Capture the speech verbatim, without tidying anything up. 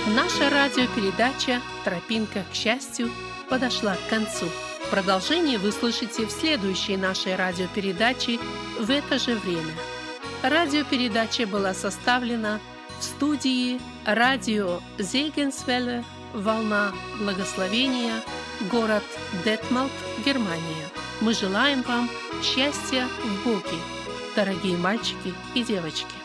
Наша радиопередача «Тропинка к счастью» подошла к концу. Продолжение вы слышите в следующей нашей радиопередаче в это же время. Радиопередача была составлена в студии радио Зегенсвелле, волна благословения, город Детмалт, Германия. Мы желаем вам счастья в Боге, дорогие мальчики и девочки.